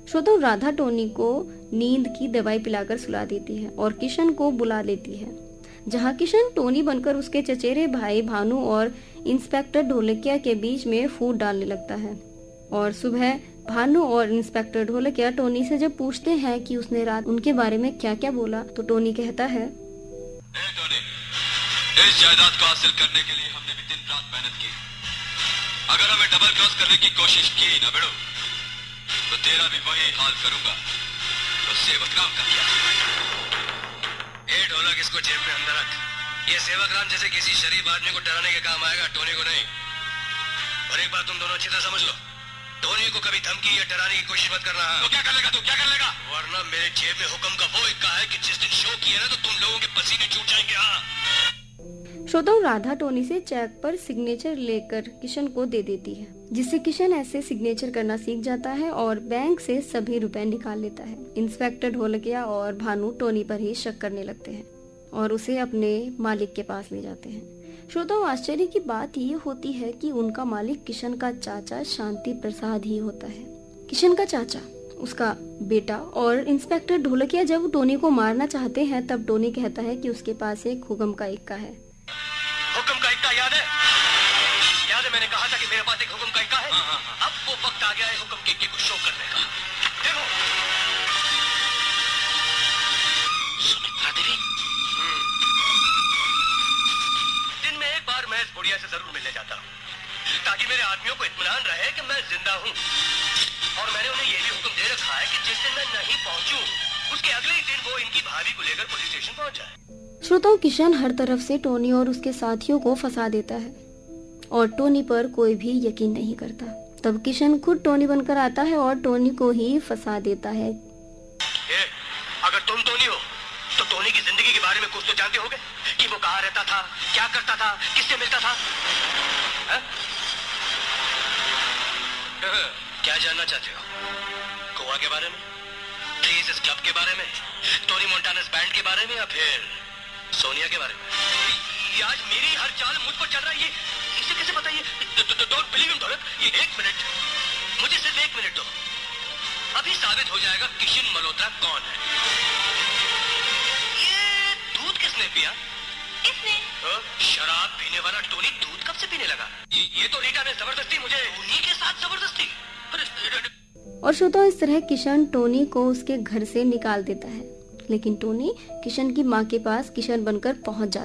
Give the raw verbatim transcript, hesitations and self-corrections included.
श्रोताओं, राधा टोनी को नींद की दवाई पिलाकर सुला देती है और किशन को बुला लेती है, जहां किशन टोनी बनकर उसके चचेरे भाई भानु और इंस्पेक्टर ढोलकिया के बीच में फूट डालने लगता है। और सुबह भानु और इंस्पेक्टर ढोलकिया टोनी से जब पूछते हैं कि उसने रात उनके बारे में क्या क्या बोला, तो टोनी कहता है, ए टोनी, इस जायदाद को हासिल करने के लिए हमने भी दिन रात मेहनत की। अगर हमें डबल क्रॉस करने की कोशिश की ना बेड़ो, तो तेरा भी वही हाल करूंगा तो सेवक राम का किया। ए ढोलक, इसको जेब में अंदर रख। ये सेवक राम जैसे किसी शरीफ आदमी को डराने के काम आएगा, टोनी को नहीं। और एक बात तुम दोनों अच्छी तरह समझ लो, टोनी को कभी धमकी या डराने की कोशिश मत करना। तो क्या कर लेगा तू, क्या कर लेगा? वरना मेरे जेब में हुक्म का वो इक्का है कि जिस दिन शो किया ना तो तुम लोगों के पसीने छूट जाएंगे। हाँ। श्रोताओं, राधा टोनी से चेक पर सिग्नेचर लेकर किशन को दे देती है, जिससे किशन ऐसे सिग्नेचर करना सीख जाता है और बैंक से सभी रुपए निकाल लेता है। इंस्पेक्टर ढोलकिया और भानु टोनी पर ही शक करने लगते हैं और उसे अपने मालिक के पास ले जाते हैं। श्रोताओं, आश्चर्य की बात ये होती है कि उनका मालिक किशन का चाचा शांति प्रसाद ही होता है। किशन का चाचा, उसका बेटा और इंस्पेक्टर ढोलकिया जब टोनी को मारना चाहते हैं, तब टोनी कहता है कि उसके पास एक हुक्म का इक्का है। हुक्म का इक्का याद है? याद है, मैंने कहा था कि मेरे पास एक हुक्म का इक्का है। हाँ, हाँ, हाँ। अब वो वक्त आ गया है हुक्म के इक्के को शो करने का। देखो सुमित्रा देवी, दिन में एक बार मैं इस बुढ़िया से जरूर मिलने जाता हूँ, ताकि मेरे आदमियों को इत्मीनान रहे कि मैं जिंदा हूँ। और मैंने उन्हें ये भी हुक्म दे रखा है कि जिस दिन मैं नहीं पहुँचूं, उसके अगले ही दिन वो इनकी भाभी को लेकर पुलिस स्टेशन पहुँच जाए। श्रोताओं, किशन हर तरफ से टोनी और उसके साथियों को फंसा देता है और टोनी पर कोई भी यकीन नहीं करता। तब किशन खुद टोनी बनकर आता है और टोनी को ही फंसा देता है। ए, अगर तुम टोनी हो तो टोनी की जिंदगी के बारे में कुछ तो जानते होगे कि वो कहाँ रहता था, क्या करता था, किससे मिलता था? है? क्या जानना चाहते हो? गोवा के बारे में, ट्रीज क्लब के बारे में, टोनी मोंटानस बैंड के बारे में, या फिर सोनिया के बारे में? ये आज मेरी हर चाल मुझ पर चल रहा है, ये इसे कैसे पता? ये डोंट बिलीव हिम ढोलक। ये एक मिनट, मुझे सिर्फ एक मिनट दो, अभी साबित हो जाएगा किशन मल्होत्रा कौन है। ये दूध किसने पिया? इसने। शराब पीने वाला टोनी दूध कब से पीने लगा? ये, ये तो रीटा ने जबरदस्ती मुझे उन्हीं के साथ जबरदस्ती। और श्रोताओं, इस तरह किशन टोनी को उसके घर से निकाल देता है, लेकिन टोनी किशन की माँ के पास किशन बनकर पहुंच जाता है।